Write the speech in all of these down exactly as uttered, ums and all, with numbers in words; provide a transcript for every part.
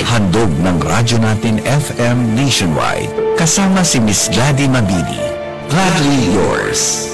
handog ng radyo natin F M nationwide. Kasama si Miss Gladys Mabini. Gladly yours.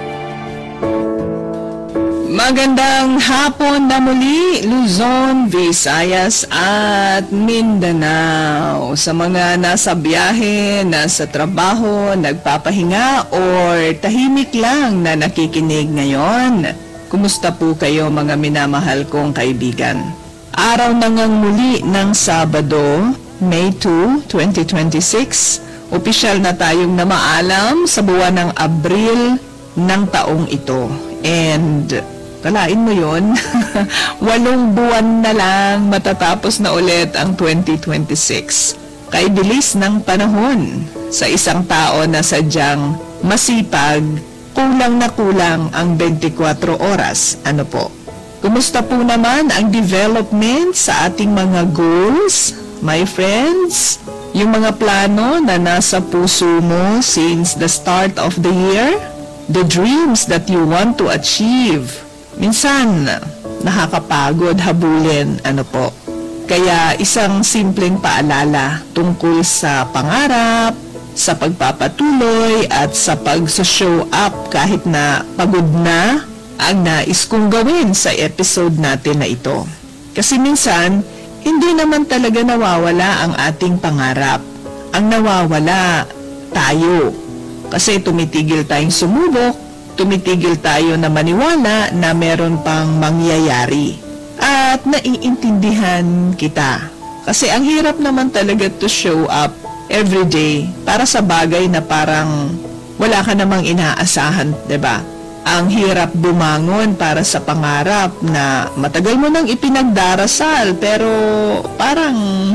Magandang hapon na muli, Luzon, Visayas at Mindanao. Sa mga nasa biyahe, nasa trabaho, nagpapahinga or tahimik lang na nakikinig ngayon. Kumusta po kayo mga minamahal kong kaibigan? Araw na ngang muli ng Sabado, May second, twenty twenty-six. Opisyal na tayong namaalam sa buwan ng Abril ng taong ito. And kalain mo yun, walong buwan na lang matatapos na ulit ang twenty twenty-six. Kay bilis ng panahon sa isang tao na sadyang masipag, kulang na kulang ang twenty-four oras. Ano po? Kumusta po naman ang development sa ating mga goals, my friends? Yung mga plano na nasa puso mo since the start of the year? The dreams that you want to achieve? Minsan, nakakapagod habulin, ano po. Kaya isang simpleng paalala tungkol sa pangarap, sa pagpapatuloy at sa pag-show up kahit na pagod na ang nais kong gawin sa episode natin na ito. Kasi minsan, hindi naman talaga nawawala ang ating pangarap. Ang nawawala, tayo. Kasi tumitigil tayong sumubok, tumitigil tayo na maniwala na meron pang mangyayari. At naiintindihan kita. Kasi ang hirap naman talaga to show up every day para sa bagay na parang wala ka namang inaasahan, 'di ba? Ang hirap bumangon para sa pangarap na matagal mo nang ipinagdarasal pero parang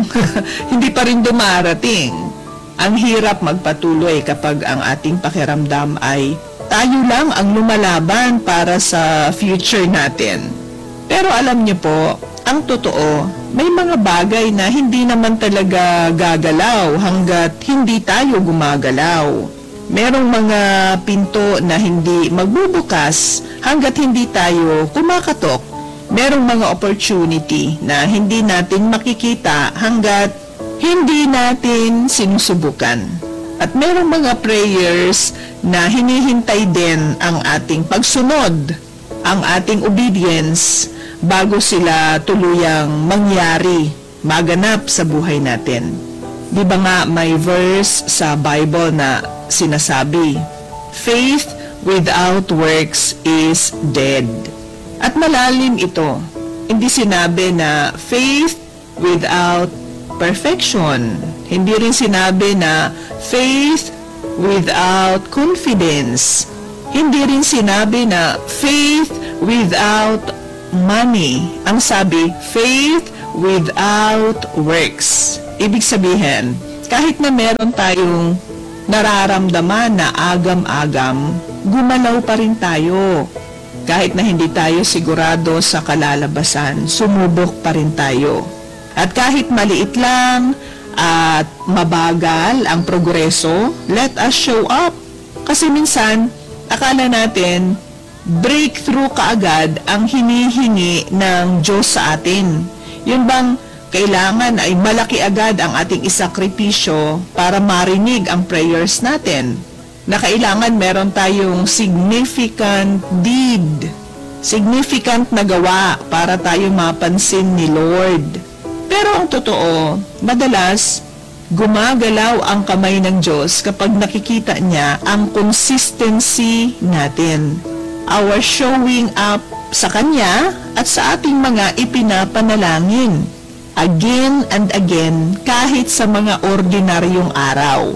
hindi pa rin dumarating. Ang hirap magpatuloy kapag ang ating pakiramdam ay tayo lang ang lumalaban para sa future natin. Pero alam niyo po, ang totoo, may mga bagay na hindi naman talaga gagalaw hanggat hindi tayo gumagalaw. Merong mga pinto na hindi magbubukas hanggat hindi tayo kumakatok. Merong mga opportunity na hindi natin makikita hanggat hindi natin sinusubukan. At merong mga prayers na hinihintay din ang ating pagsunod, ang ating obedience bago sila tuluyang mangyari, maganap sa buhay natin. Di ba nga may verse sa Bible na sinasabi, faith without works is dead. At malalim ito. Hindi sinabi na faith without perfection. Hindi rin sinabi na faith without confidence. Hindi rin sinabi na faith without money. Ang sabi, faith without works. Ibig sabihin, kahit na meron tayong nararamdaman na agam-agam, gumalaw pa rin tayo. Kahit na hindi tayo sigurado sa kalalabasan, sumubok pa rin tayo. At kahit maliit lang at mabagal ang progreso, let us show up. Kasi minsan, akala natin, breakthrough kaagad ang hinihingi ng Diyos sa atin. Yun bang kailangan ay malaki agad ang ating isakripisyo para marinig ang prayers natin? Na kailangan meron tayong significant deed, significant na gawa para tayo mapansin ni Lord. Pero ang totoo, madalas, gumagalaw ang kamay ng Diyos kapag nakikita niya ang consistency natin. Our showing up sa Kanya at sa ating mga ipinapanalangin. Again and again, kahit sa mga ordinaryong araw.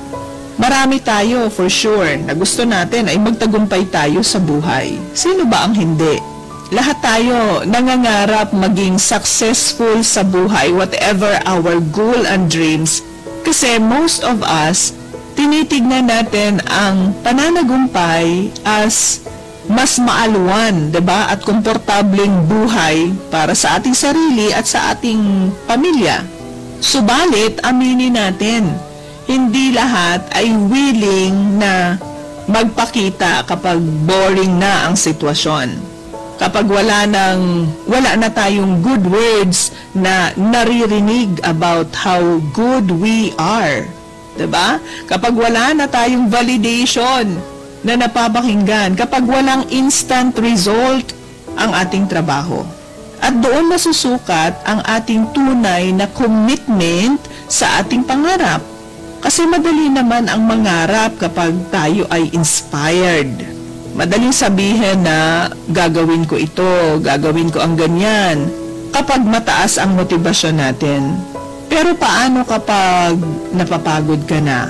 Marami tayo, for sure, na gusto natin ay magtagumpay tayo sa buhay. Sino ba ang hindi? Lahat tayo nangangarap maging successful sa buhay, whatever our goal and dreams. Kasi most of us, tinitignan natin ang pananagumpay as mas maalwan, 'di ba? At komportableng buhay para sa ating sarili at sa ating pamilya. Subalit, aminin natin, hindi lahat ay willing na magpakita kapag boring na ang sitwasyon. Kapag wala nang wala na tayong good words na naririnig about how good we are. Diba? Kapag wala na tayong validation na napapakinggan, kapag walang instant result ang ating trabaho. At doon masusukat ang ating tunay na commitment sa ating pangarap. Kasi madali naman ang mangarap kapag tayo ay inspired. Madaling sabihin na gagawin ko ito, gagawin ko ang ganyan, kapag mataas ang motibasyon natin. Pero paano kapag napapagod ka na?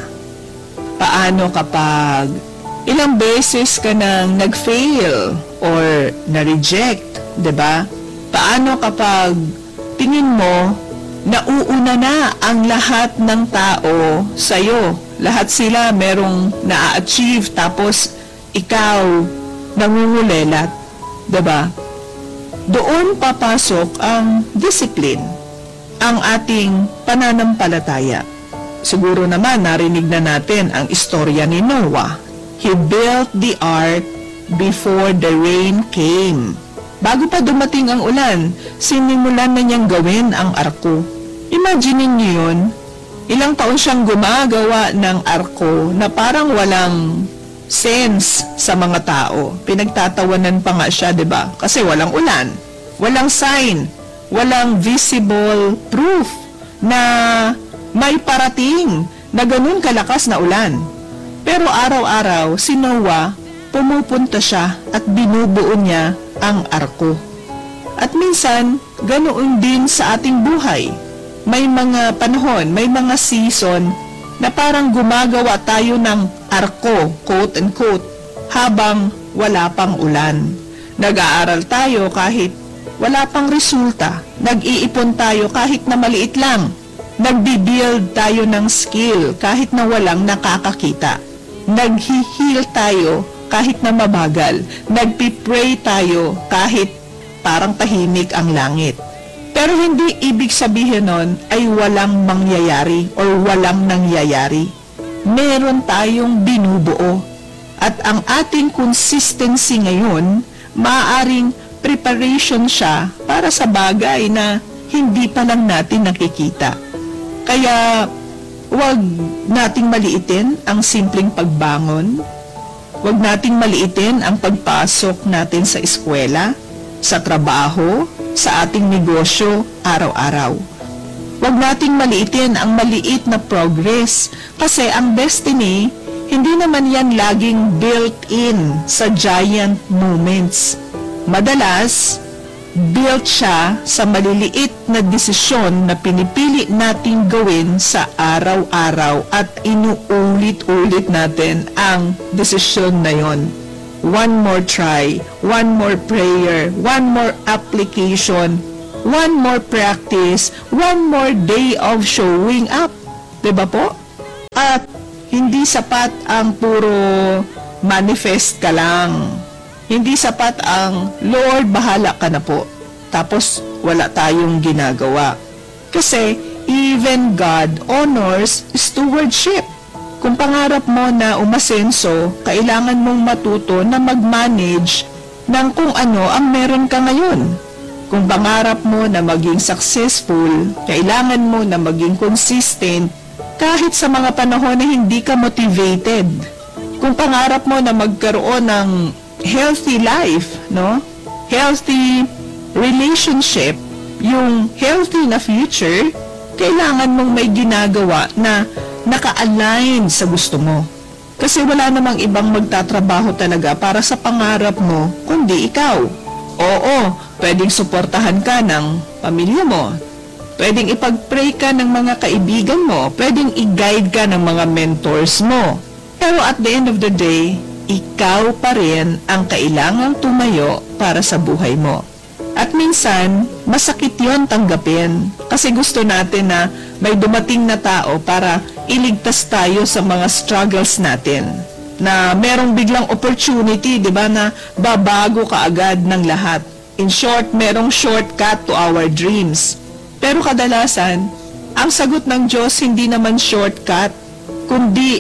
Paano kapag ilang beses ka nang nag-fail or na-reject, 'di ba? Paano kapag tingin mo nauuna na ang lahat ng tao sa'yo? Lahat sila merong na-achieve tapos ikaw nangungulelat, 'di ba? Doon papasok ang discipline, ang ating pananampalataya. Siguro naman narinig na natin ang istorya ni Noah. He built the ark before the rain came. Bago pa dumating ang ulan, sinimulan na niyang gawin ang arko. Imagine niyo yun. Ilang taon siyang gumagawa ng arko na parang walang sense sa mga tao. Pinagtatawanan pa nga siya, 'di ba? Kasi walang ulan, walang sign, walang visible proof na may parating na ganun kalakas na ulan. Pero araw-araw, si Noah, pumupunta siya at binubuo niya ang arko. At minsan, ganoon din sa ating buhay. May mga panahon, may mga season na parang gumagawa tayo ng arko, quote and quote, habang wala pang ulan. Nag-aaral tayo kahit wala pang resulta. Nag-iipon tayo kahit na maliit lang. Nagbi-build tayo ng skill kahit na walang nakakakita. Nag-heal tayo kahit na mabagal. Nagpi-pray tayo kahit parang tahimik ang langit. Pero hindi ibig sabihin nun ay walang mangyayari or walang nangyayari. Meron tayong binubuo. At ang ating consistency ngayon, maaaring preparation siya para sa bagay na hindi pa lang natin nakikita. Kaya, huwag nating maliitin ang simpleng pagbangon. Huwag nating maliitin ang pagpasok natin sa eskwela, sa trabaho, sa ating negosyo araw-araw. Huwag nating maliitin ang maliit na progress kasi ang destiny, hindi naman yan laging built-in sa giant moments. Madalas, built siya sa maliliit na desisyon na pinipili nating gawin sa araw-araw at inuulit-ulit natin ang desisyon na yon. One more try, one more prayer, one more application, one more practice, one more day of showing up. Diba po? At hindi sapat ang puro manifest ka lang. Hindi sapat ang, Lord, bahala ka na po. Tapos, wala tayong ginagawa. Kasi, even God honors stewardship. Kung pangarap mo na umasenso, kailangan mong matuto na mag-manage ng kung ano ang meron ka ngayon. Kung pangarap mo na maging successful, kailangan mo na maging consistent kahit sa mga panahon na hindi ka motivated. Kung pangarap mo na magkaroon ng healthy life, no? Healthy relationship, yung healthy na future, kailangan mong may ginagawa na naka-align sa gusto mo. Kasi wala namang ibang magtatrabaho talaga para sa pangarap mo, kundi ikaw. Oo, pwedeng suportahan ka ng pamilya mo. Pwedeng ipag-pray ka ng mga kaibigan mo. Pwedeng i-guide ka ng mga mentors mo. Pero at the end of the day, ikaw pa rin ang kailangang tumayo para sa buhay mo. At minsan, masakit yon tanggapin. Kasi gusto natin na may dumating na tao para iligtas tayo sa mga struggles natin. Na merong biglang opportunity, di ba, na babago ka agad ng lahat. In short, merong shortcut to our dreams. Pero kadalasan, ang sagot ng Diyos hindi naman shortcut, kundi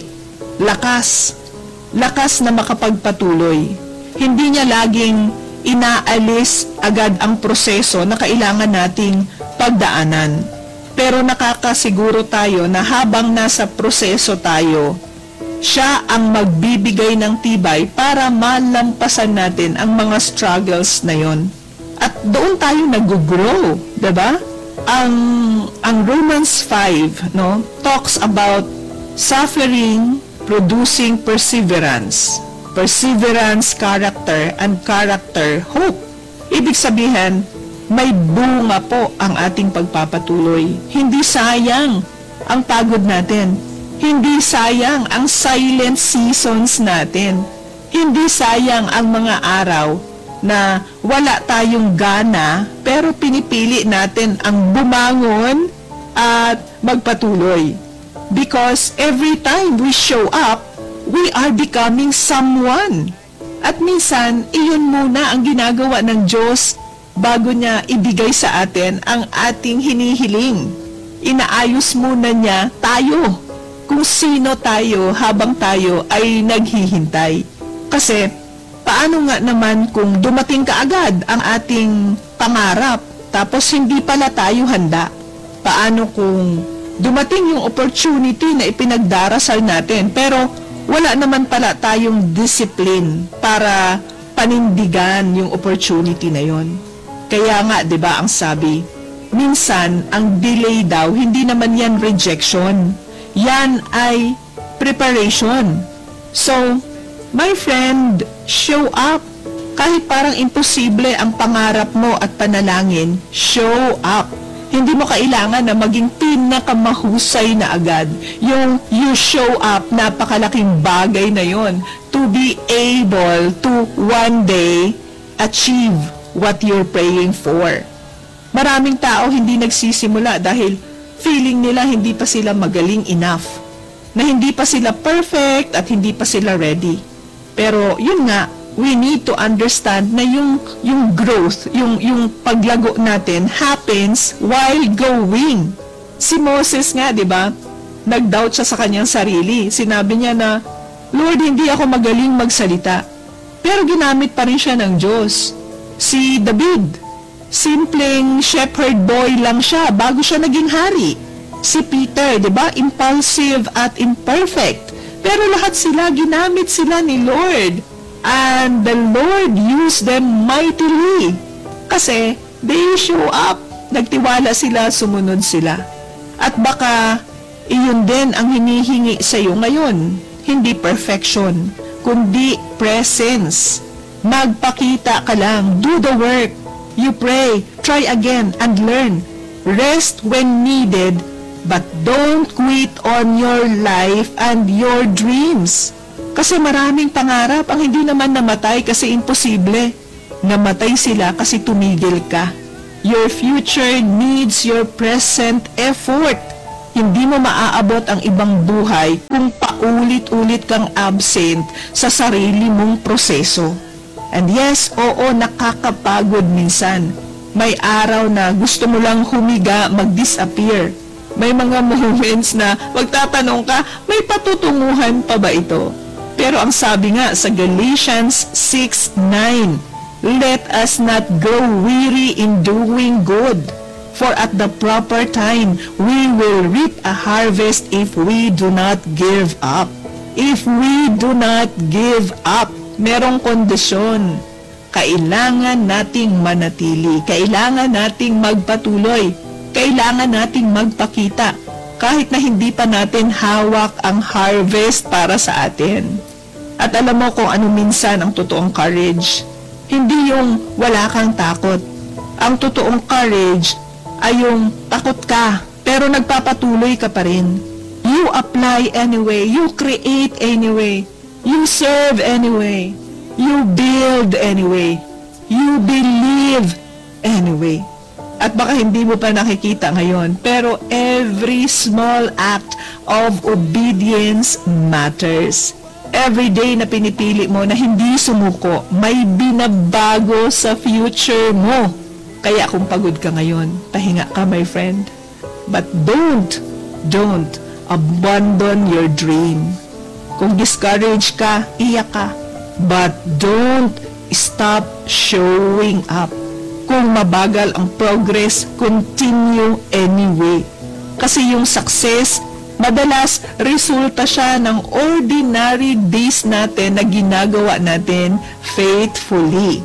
lakas. Lakas na makapagpatuloy. Hindi niya laging inaalis agad ang proseso na kailangan nating pagdaanan. Pero nakakasiguro tayo na habang nasa proseso tayo, siya ang magbibigay ng tibay para malampasan natin ang mga struggles na yon. At doon tayo nag-grow, 'di ba? Ang ang Romans five, no, talks about suffering producing perseverance. Perseverance, character, and character, hope. Ibig sabihin, may bunga po ang ating pagpapatuloy. Hindi sayang ang pagod natin. Hindi sayang ang silent seasons natin. Hindi sayang ang mga araw na wala tayong gana, pero pinipili natin ang bumangon at magpatuloy. Because every time we show up, we are becoming someone. At minsan, iyon muna ang ginagawa ng Diyos bago niya ibigay sa atin ang ating hinihiling. Inaayos muna niya tayo, kung sino tayo habang tayo ay naghihintay. Kasi, paano nga naman kung dumating kaagad ang ating pangarap, tapos hindi pala tayo handa? Paano kung dumating yung opportunity na ipinagdarasal natin, pero wala naman pala tayong discipline para panindigan yung opportunity na yon? Kaya nga, 'di ba, ang sabi, minsan ang delay daw hindi naman yan rejection. Yan ay preparation. So, my friend, show up. Kahit parang imposible ang pangarap mo at panalangin, show up. Hindi mo kailangan na maging pinakamahusay na agad. Yung you show up, napakalaking bagay na yon to be able to one day achieve what you're praying for. Maraming tao hindi nagsisimula dahil feeling nila hindi pa sila magaling enough, na hindi pa sila perfect at hindi pa sila ready. Pero yun nga, we need to understand na yung yung growth, yung yung paglago natin happens while going. Si Moses nga, 'di ba? Nag-doubt siya sa kanyang sarili. Sinabi niya na, Lord, hindi ako magaling magsalita. Pero ginamit pa rin siya ng Diyos. Si David, simpleng shepherd boy lang siya bago siya naging hari. Si Peter, 'di ba? Impulsive at imperfect. Pero lahat sila ginamit sila ni Lord. And the Lord used them mightily. Kasi they show up. Nagtiwala sila, sumunod sila. At baka iyon din ang hinihingi sa iyo ngayon. Hindi perfection, kundi presence. Magpakita ka lang. Do the work. You pray. Try again and learn. Rest when needed, but don't quit on your life and your dreams. Kasi maraming pangarap ang hindi naman namatay kasi imposible. Namatay sila kasi tumigil ka. Your future needs your present effort. Hindi mo maaabot ang ibang buhay kung paulit-ulit kang absent sa sarili mong proseso. And yes, oo, nakakapagod minsan. May araw na gusto mo lang humiga, mag-disappear. May mga moments na magtatanong ka, may patutunguhan pa ba ito? Pero ang sabi nga sa Galatians six nine, let us not grow weary in doing good, for at the proper time we will reap a harvest if we do not give up. If we do not give up, merong kondisyon. Kailangan nating manatili, kailangan nating magpatuloy, kailangan nating magpakita. Kahit na hindi pa natin hawak ang harvest para sa atin. At alam mo kung ano minsan ang totoong courage. Hindi yung wala kang takot. Ang totoong courage ay yung takot ka, pero nagpapatuloy ka pa rin. You apply anyway, you create anyway, you serve anyway, you build anyway, you believe anyway. At baka hindi mo pa nakikita ngayon, pero every small act of obedience matters. Every day na pinipili mo na hindi sumuko, may binabago sa future mo. Kaya kung pagod ka ngayon, pahinga ka, my friend. But don't, don't abandon your dream. Kung discouraged ka, iyak ka. But don't stop showing up. Kung mabagal ang progress, continue anyway. Kasi yung success, madalas resulta siya ng ordinary days natin na ginagawa natin faithfully.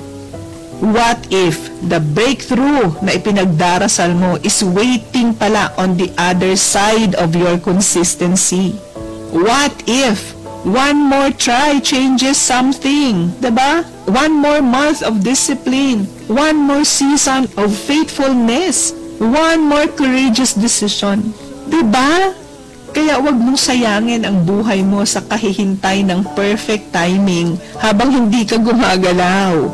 What if the breakthrough na ipinagdarasal mo is waiting pala on the other side of your consistency? What if one more try changes something, diba? One more month of discipline, one more season of faithfulness, one more courageous decision. Diba? Kaya wag mong sayangin ang buhay mo sa kahihintay ng perfect timing habang hindi ka gumagalaw.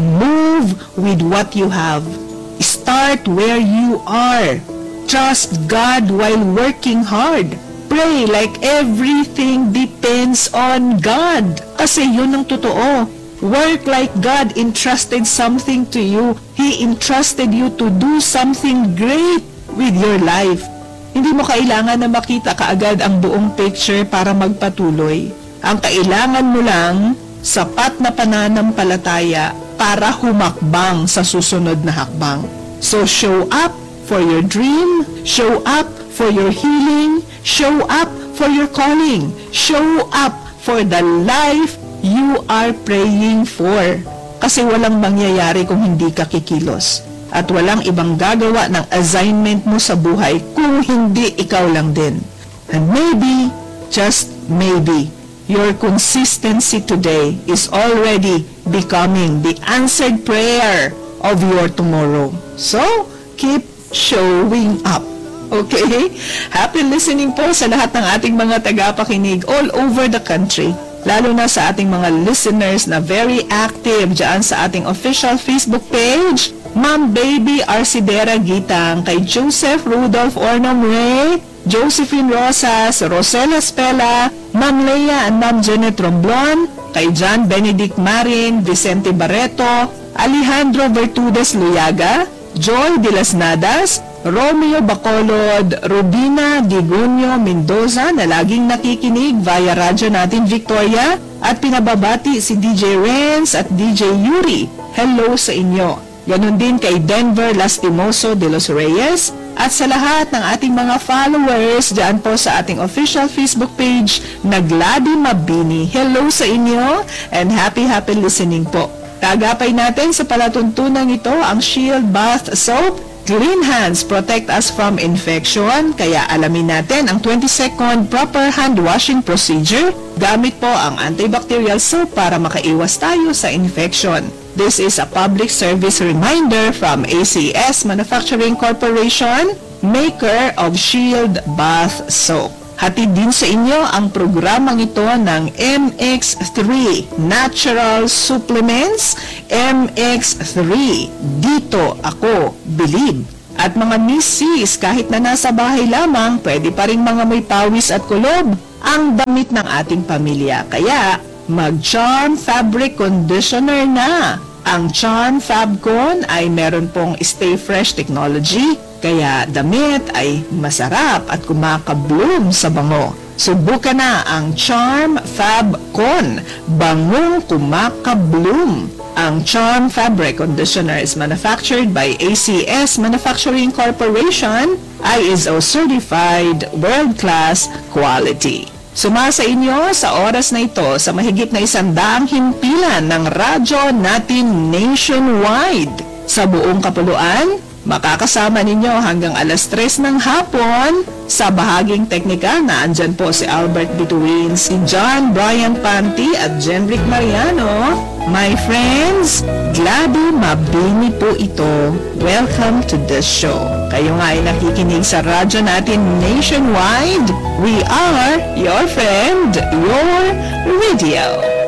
Move with what you have. Start where you are. Trust God while working hard. Pray like everything depends on God. Kasi yun ang totoo. Work like God entrusted something to you. He entrusted you to do something great with your life. Hindi mo kailangan na makita kaagad ang buong picture para magpatuloy. Ang kailangan mo lang, sapat na pananampalataya para humakbang sa susunod na hakbang. So show up for your dream, show up for your healing, show up for your calling, show up for the life you are praying for. Kasi walang mangyayari kung hindi ka kikilos. At walang ibang gagawa ng assignment mo sa buhay kung hindi ikaw lang din. And maybe, just maybe, your consistency today is already becoming the answered prayer of your tomorrow. So, keep showing up. Okay? Happy listening po sa lahat ng ating mga tagapakinig all over the country. Lalo na sa ating mga listeners na very active dyan sa ating official Facebook page. Ma'am Baby Arcidera Gitang, kay Joseph Rudolph Ornom Ray, Josephine Rosas, Rosella Spela, Ma'am Leia and Ma'am Janet Romblon, kay John Benedict Marin, Vicente Barreto, Alejandro Vertudes Luyaga, Joy de las Nadas, Romeo Bacolod, Rubina Digunyo Mendoza na laging nakikinig via radyo natin Victoria, at pinababati si D J Renz at D J Yuri. Hello sa inyo. Ganon din kay Denver Lastimoso de los Reyes at sa lahat ng ating mga followers dyan po sa ating official Facebook page na Glady Mabini. Hello sa inyo and happy happy listening po. Tagapay natin sa palatuntunan ito ang Shield Bath Soap. Clean hands protect us from infection, kaya alamin natin ang twenty second proper hand washing procedure. Gamit po ang antibacterial soap para makaiwas tayo sa infection. This is a public service reminder from A C S Manufacturing Corporation, maker of Shield Bath Soap. Hatid din sa inyo ang programang ito ng M X three Natural Supplements. M X three, dito ako believe. At mga misis, kahit na nasa bahay lamang, pwede pa rin mga may pawis at kulob ang damit ng ating pamilya. Kaya mag-Charm Fabric Conditioner na. Ang Charm Fabcon ay meron pong Stay Fresh technology, kaya damit ay masarap at kumakabloom sa bango. Subukan na ang Charm Fabcon, bangong kumakabloom. Ang Charm Fabric Conditioner is manufactured by A C S Manufacturing Corporation, I S O certified world-class quality. Sumasa inyo sa oras na ito sa mahigit na isandaang himpilan ng radyo natin nationwide. Sa buong kapuluan, makakasama ninyo hanggang alas tres ng hapon. Sa bahaging teknika na andyan po si Albert Bituin, si John Brian Panti at Jenrick Mariano. My friends, Glady Mabini po ito. Welcome to the show. Kayo nga ay nakikinig sa radyo natin nationwide. We are your friend, your radio.